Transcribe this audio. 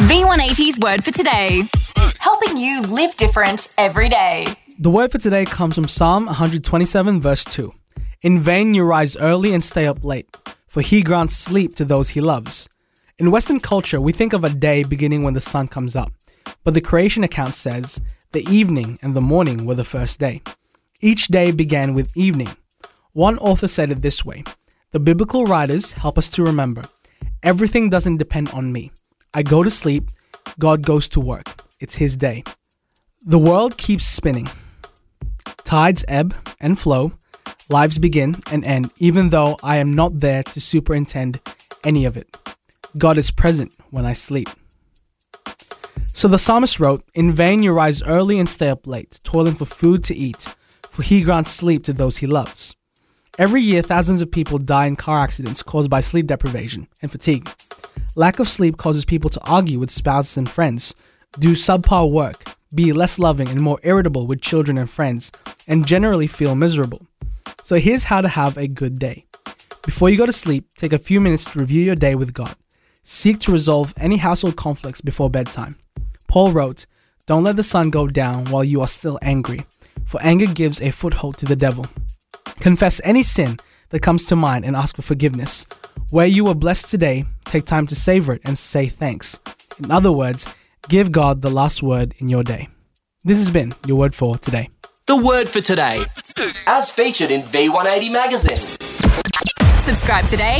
V180's Word for Today. Helping you live different every day. The word for today comes from Psalm 127 verse 2. In vain you rise early and stay up late, for he grants sleep to those he loves. In Western culture, we think of a day beginning when the sun comes up, but the creation account says the evening and the morning were the first day. Each day began with evening. One author said it this way: the biblical writers help us to remember, everything doesn't depend on me. I go to sleep, God goes to work. It's his day. The world keeps spinning. Tides ebb and flow. Lives begin and end, even though I am not there to superintend any of it. God is present when I sleep. So the psalmist wrote, in vain you rise early and stay up late, toiling for food to eat, for he grants sleep to those he loves. Every year, thousands of people die in car accidents caused by sleep deprivation and fatigue. Lack of sleep causes people to argue with spouses and friends, do subpar work, be less loving and more irritable with children and friends, and generally feel miserable. So here's how to have a good day. Before you go to sleep, take a few minutes to review your day with God. Seek to resolve any household conflicts before bedtime. Paul wrote, don't let the sun go down while you are still angry, for anger gives a foothold to the devil. Confess any sin that comes to mind and ask for forgiveness. Where you were blessed today, take time to savor it and say thanks. In other words, give God the last word in your day. This has been your word for today. The word for today, as featured in V180 magazine. Subscribe today